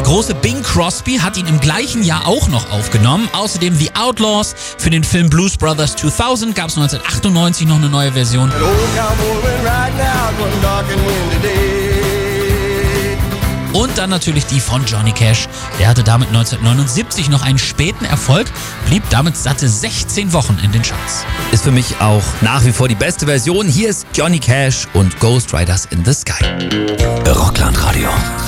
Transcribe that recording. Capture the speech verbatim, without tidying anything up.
große Bing Crosby hat ihn im gleichen Jahr auch noch aufgenommen. Außerdem The Outlaws. Für den Film Blues Brothers zweitausend gab es neunzehnhundertachtundneunzig noch eine neue Version. Und dann natürlich die von Johnny Cash. Der hatte damit neunzehnhundertneunundsiebzig noch einen späten Erfolg, blieb damit satte sechzehn Wochen in den Charts. Ist für mich auch nach wie vor die beste Version. Hier ist Johnny Cash und Ghost Riders in the Sky. Rockland Radio.